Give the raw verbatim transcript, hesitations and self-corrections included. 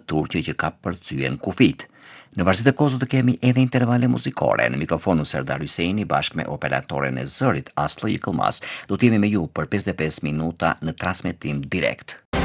Turqi që ka përcyen kufit. Në varësi të Kosovës kemi edhe intervale muzikore. Në mikrofonin Serdar Hyseni bashkë me operatoren e zërit Aslı Yıkılmaz. Do të jemi me ju për pesëdhjetë e pesë minuta në transmetim direkt.